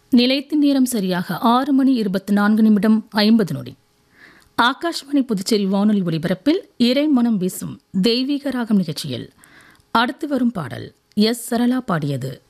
நிலையத்தின் நேரம் சரியாக 6:24:50. ஆகாஷ்வாணி புதுச்சேரி வானொலி ஒலிபரப்பில் இறை மனம் வீசும் தெய்வீக ராகம் நிகழ்ச்சியில் அடுத்து வரும் பாடல் எஸ் சரளா பாடியது.